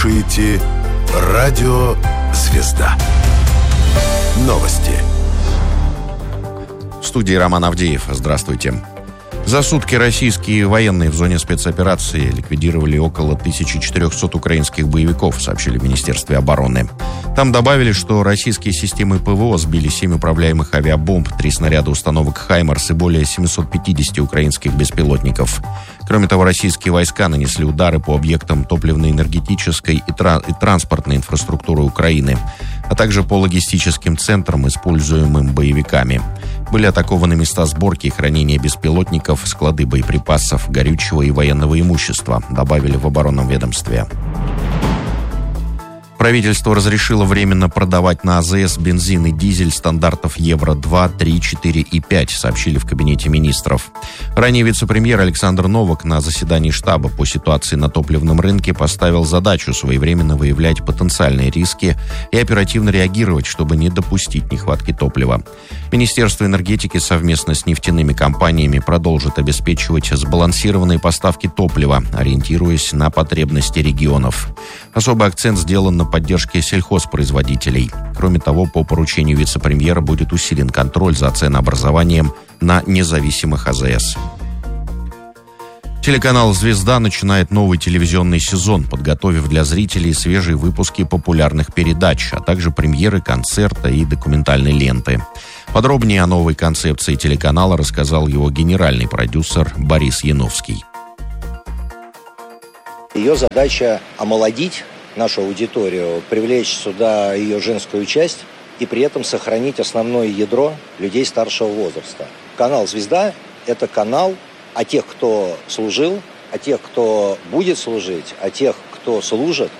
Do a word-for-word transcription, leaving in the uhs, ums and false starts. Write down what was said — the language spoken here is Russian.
слушаете «Радио Звезда». Новости. В студии Роман Авдеев. Здравствуйте. За сутки российские военные в зоне спецоперации ликвидировали около тысячи четырехсот украинских боевиков, сообщили в Министерстве обороны. Там добавили, что российские системы ПВО сбили семь управляемых авиабомб, три снаряда установок «Хаймарс» и более семьсот пятьдесят украинских беспилотников. Кроме того, российские войска нанесли удары по объектам топливно-энергетической и, тра- и транспортной инфраструктуры Украины, а также по логистическим центрам, используемым боевиками. Были атакованы места сборки и хранения беспилотников, склады боеприпасов, горючего и военного имущества, добавили в оборонном ведомстве. Правительство разрешило временно продавать на АЗС бензин и дизель стандартов Евро-два, три, четыре и пять, сообщили в Кабинете министров. Ранее вице-премьер Александр Новак на заседании штаба по ситуации на топливном рынке поставил задачу своевременно выявлять потенциальные риски и оперативно реагировать, чтобы не допустить нехватки топлива. Министерство энергетики совместно с нефтяными компаниями продолжит обеспечивать сбалансированные поставки топлива, ориентируясь на потребности регионов. Особый акцент сделан на поддержке сельхозпроизводителей. Кроме того, по поручению вице-премьера будет усилен контроль за ценообразованием на независимых АЗС. Телеканал «Звезда» начинает новый телевизионный сезон, подготовив для зрителей свежие выпуски популярных передач, а также премьеры концерта и документальной ленты. Подробнее о новой концепции телеканала рассказал его генеральный продюсер Борис Яновский. Ее задача омолодить нашу аудиторию, привлечь сюда ее женскую часть и при этом сохранить основное ядро людей старшего возраста. Канал «Звезда» — это канал о тех, кто служил, о тех, кто будет служить, о тех, кто служит